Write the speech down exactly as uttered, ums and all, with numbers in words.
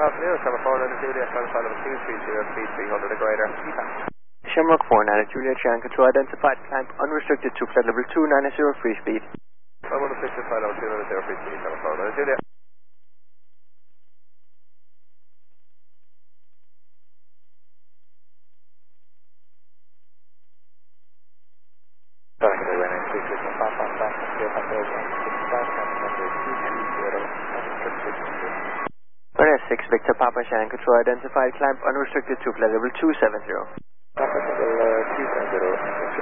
Afternoon, Summer four nine Juliet, Alpha level two three zero three three hundred a greater. Shamrock four nine Juliet, Yankee control identified, climb unrestricted to flight level two nine zero free speed. I'm on the flight level two nine zero free speed, Summer four nine Juliet. Runway six Victor Papa Shannon control identified, climb unrestricted to flight level two seven zero.